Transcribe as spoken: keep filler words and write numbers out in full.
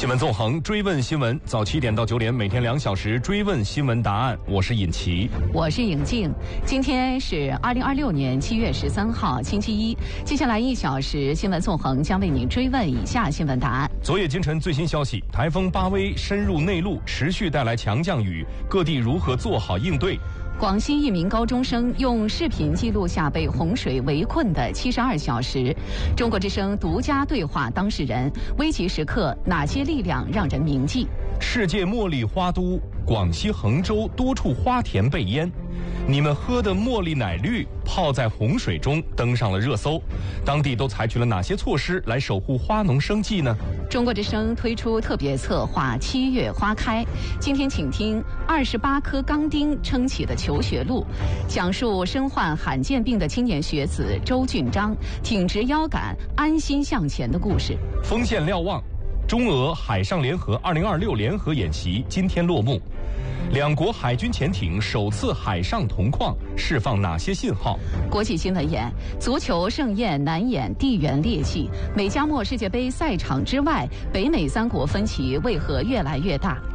新闻纵横，追问新闻，早七点到九点，每天两小时追问新闻答案。我是尹奇， 我是尹静。今天是二零二六年七月十三号，星期一。接下来一小时，新闻纵横将为您追问以下新闻答案。 昨夜今晨最新消息，台风巴威深入内陆，持续带来强降雨，各地如何做好应对？ 广西一名高中生用视频记录下被洪水围困的七十二小时。中国之声独家对话当事人，危急时刻哪些力量让人铭记？ 世界茉莉花都广西衡州多处花田被淹，你们喝的茉莉奶绿泡在洪水中登上了热搜，当地都采取了哪些措施来守护花农生计呢？ 中国之声推出特别策划七月花开，今天请听二十八颗钢钉撑起的求学路，讲述身患罕见病的青年学子周俊章挺直腰杆安心向前的故事。 锋线瞭望，中俄海上联合二零二六联合演习今天落幕，两国海军潜艇首次海上同框，释放哪些信号？ 国际新闻眼，足球盛宴难掩地缘劣迹，美加墨世界杯赛场之外，北美三国分歧为何越来越大？